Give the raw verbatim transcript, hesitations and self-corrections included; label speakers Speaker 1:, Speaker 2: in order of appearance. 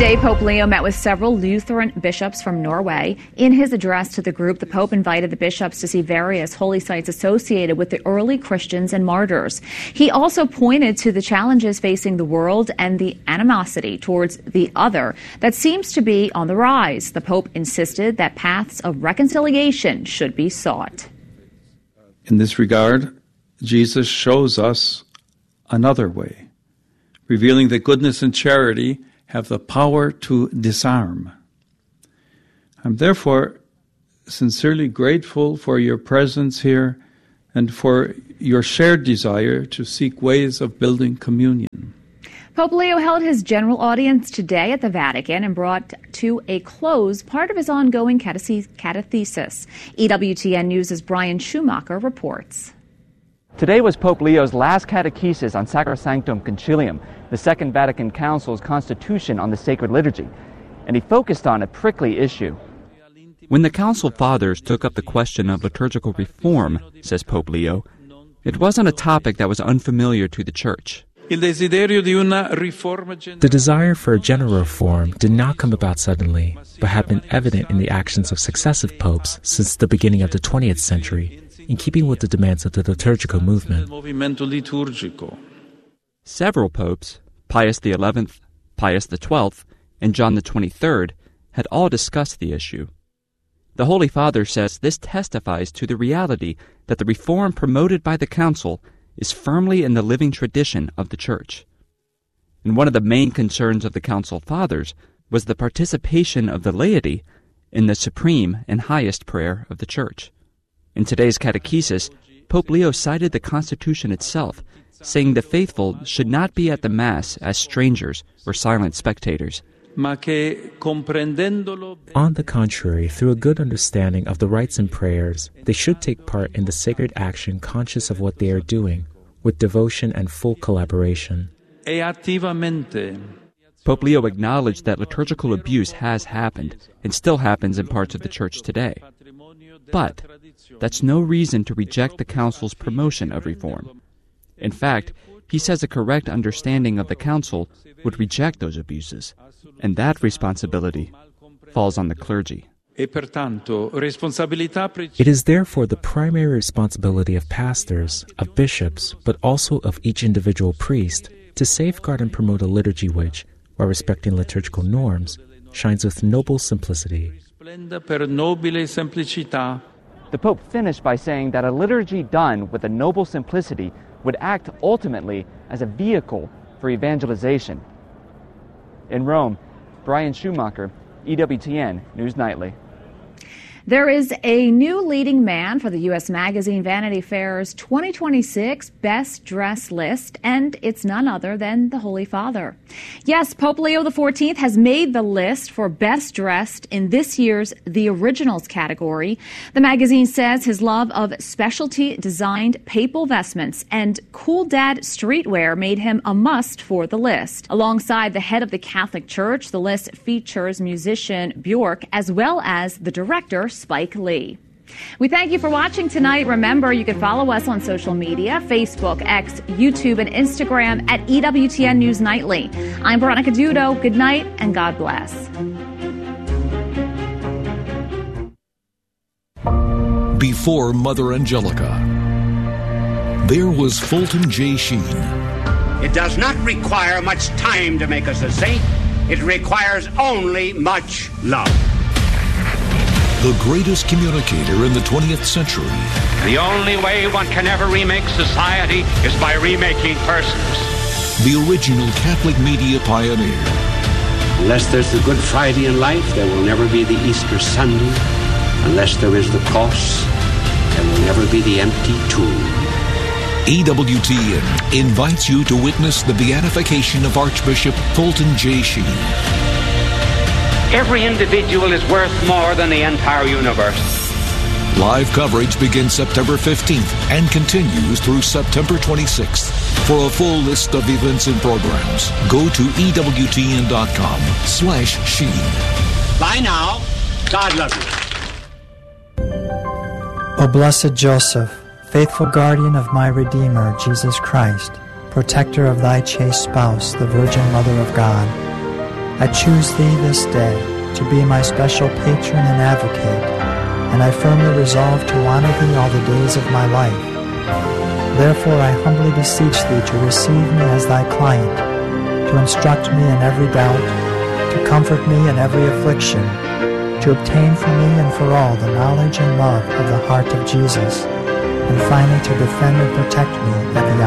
Speaker 1: Today, Pope Leo met with several Lutheran bishops from Norway. In his address to the group, the Pope invited the bishops to see various holy sites associated with the early Christians and martyrs. He also pointed to the challenges facing the world and the animosity towards the other that seems to be on the rise. The Pope insisted that paths of reconciliation should be sought.
Speaker 2: In this regard, Jesus shows us another way, revealing that goodness and charity have the power to disarm. I'm therefore sincerely grateful for your presence here and for your shared desire to seek ways of building communion.
Speaker 1: Pope Leo held his general audience today at the Vatican and brought to a close part of his ongoing catechesis. E W T N News' Brian Schumacher reports.
Speaker 3: Today was Pope Leo's last catechesis on Sacrosanctum Concilium, the Second Vatican Council's constitution on the sacred liturgy, and he focused on a prickly issue.
Speaker 4: When the Council Fathers took up the question of liturgical reform, says Pope Leo, it wasn't a topic that was unfamiliar to the Church.
Speaker 5: The desire for a general reform did not come about suddenly, but have been evident in the actions of successive popes since the beginning of the twentieth century, in keeping with the demands of the liturgical movement.
Speaker 4: Several popes, Pius the eleventh, Pius the twelfth, and John the twenty-third, had all discussed the issue. The Holy Father says this testifies to the reality that the reform promoted by the Council is firmly in the living tradition of the Church. And one of the main concerns of the Council Fathers was the participation of the laity in the supreme and highest prayer of the Church. In today's catechesis, Pope Leo cited the Constitution itself, saying the faithful should not be at the Mass as strangers or silent spectators.
Speaker 5: On the contrary, through a good understanding of the rites and prayers, they should take part in the sacred action conscious of what they are doing, with devotion and full collaboration.
Speaker 4: Pope Leo acknowledged that liturgical abuse has happened and still happens in parts of the Church today. But that's no reason to reject the Council's promotion of reform. In fact, he says a correct understanding of the Council would reject those abuses, and that responsibility falls on the clergy.
Speaker 5: It is therefore the primary responsibility of pastors, of bishops, but also of each individual priest to safeguard and promote a liturgy which, while respecting liturgical norms, shines with noble simplicity.
Speaker 3: The Pope finished by saying that a liturgy done with a noble simplicity would act ultimately as a vehicle for evangelization. In Rome, Brian Schumacher, E W T N News Nightly.
Speaker 1: There is a new leading man for the U S magazine Vanity Fair's twenty twenty-six Best Dressed list, and it's none other than the Holy Father. Yes, Pope Leo the fourteenth has made the list for Best Dressed in this year's The Originals category. The magazine says his love of specialty designed papal vestments and cool dad streetwear made him a must for the list. Alongside the head of the Catholic Church, the list features musician Bjork as well as the director Spike Lee. We thank you for watching tonight. Remember, you can follow us on social media, Facebook, X, YouTube, and Instagram at E W T N News Nightly. I'm Veronica Dudo. Good night and God bless.
Speaker 6: Before Mother Angelica, there was Fulton J. Sheen.
Speaker 7: It does not require much time to make us a saint. It requires only much love.
Speaker 6: The greatest communicator in the twentieth century.
Speaker 7: The only way one can ever remake society is by remaking persons.
Speaker 6: The original Catholic media pioneer.
Speaker 7: Unless there's the Good Friday in life, there will never be the Easter Sunday. Unless there is the cross, there will never be the empty tomb.
Speaker 6: E W T N invites you to witness the beatification of Archbishop Fulton J. Sheen.
Speaker 7: Every individual is worth more than the entire universe.
Speaker 6: Live coverage begins September fifteenth and continues through September twenty-sixth. For a full list of events and programs, go to E W T N dot com slash Sheen.
Speaker 7: Bye now. God love you.
Speaker 8: O blessed Joseph, faithful guardian of my Redeemer, Jesus Christ, protector of thy chaste spouse, the Virgin Mother of God, I choose thee this day to be my special patron and advocate, and I firmly resolve to honor thee all the days of my life. Therefore I humbly beseech thee to receive me as thy client, to instruct me in every doubt, to comfort me in every affliction, to obtain for me and for all the knowledge and love of the heart of Jesus, and finally to defend and protect me at the